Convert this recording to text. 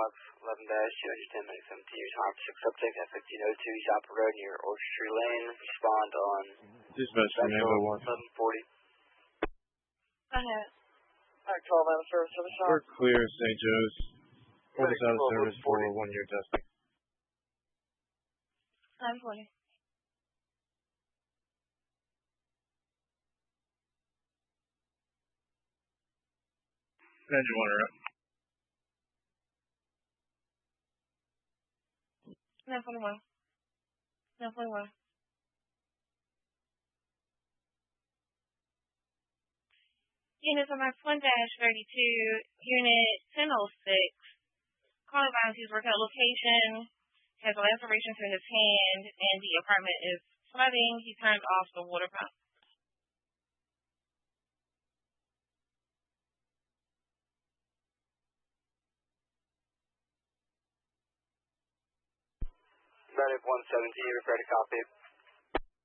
11-210-17, your time for 6 subject at 1502 Shopper Road near Orchard Tree Lane. Respond on Dispatch Fernando 1. 1140. Go ahead. Alright, 12 out of service for the shop. We're clear, St. Joe's. Hold us out of service for 1-year testing. 940. Engine 1 are up. 941. 941. Units on Max 1-32, Unit 1006. Calling violence, he's working at location, has a laceration to his hand, and the apartment is flooding. He turned off the water pump. Medic 117, ready to copy.